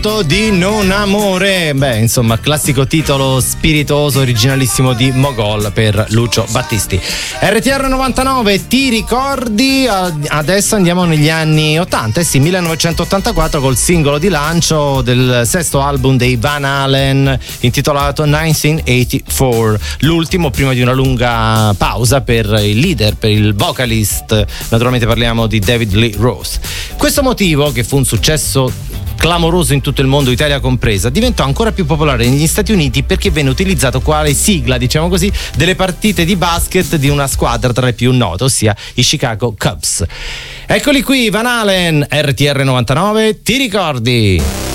Molto di non amore. Beh, insomma, classico titolo spiritoso, originalissimo di Mogol per Lucio Battisti. RTR 99, ti ricordi? Adesso andiamo negli anni 80, sì, 1984, col singolo di lancio del sesto album dei Van Halen intitolato 1984, l'ultimo prima di una lunga pausa per il leader, per il vocalist. Naturalmente parliamo di David Lee Roth. Questo motivo, che fu un successo clamoroso in tutto il mondo, Italia compresa, diventò ancora più popolare negli Stati Uniti perché venne utilizzato quale sigla, diciamo così, delle partite di basket di una squadra tra le più note, ossia i Chicago Cubs. Eccoli qui, Van Halen, RTR 99, ti ricordi?